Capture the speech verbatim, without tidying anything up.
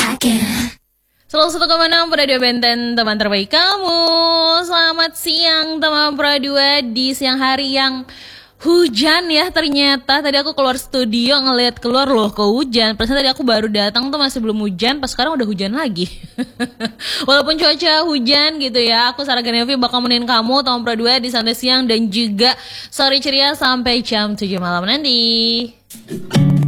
Selalu satu koma enam Radio Benten, teman terbaik kamu. Selamat siang teman Pro dua di siang hari yang hujan ya ternyata. Tadi aku keluar studio ngeliat keluar loh ke hujan. Perasaan tadi aku baru datang tuh masih belum hujan, pas sekarang udah hujan lagi. Walaupun cuaca hujan gitu ya, aku Sarah Ganevi bakal menemenin kamu teman Pro dua di santai siang dan juga sore ceria sampai jam tujuh malam nanti.